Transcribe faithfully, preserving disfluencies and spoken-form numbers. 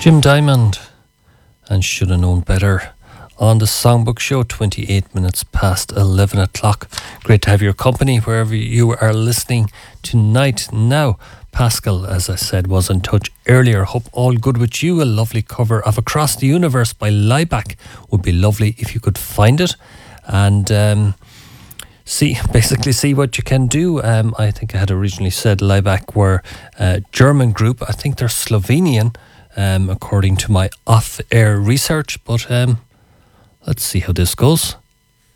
Jim Diamond and Should Have Known Better on the Songbook Show, twenty-eight minutes past eleven o'clock. Great to have your company wherever you are listening tonight. Now, Pascal, as I said, was in touch earlier. Hope all good with you. A lovely cover of Across the Universe by Lieback would be lovely if you could find it. And um, see, basically see what you can do. Um, I think I had originally said Lieback were a German group. I think they're Slovenian, um, according to my off-air research. But um, let's see how this goes.